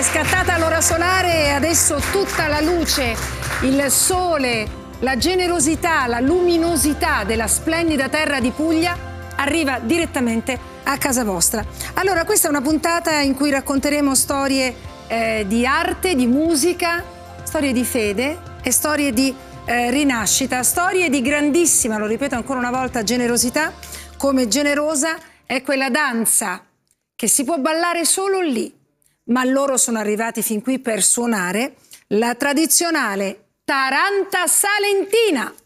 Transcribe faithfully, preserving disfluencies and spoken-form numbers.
scattata l'ora solare e adesso tutta la luce, il sole, la generosità, la luminosità della splendida terra di Puglia arriva direttamente a casa vostra. Allora, questa è una puntata in cui racconteremo storie eh, di arte, di musica, storie di fede e storie di eh, rinascita, storie di grandissima, lo ripeto ancora una volta, generosità, come generosa è quella danza che si può ballare solo lì, ma loro sono arrivati fin qui per suonare la tradizionale taranta salentina.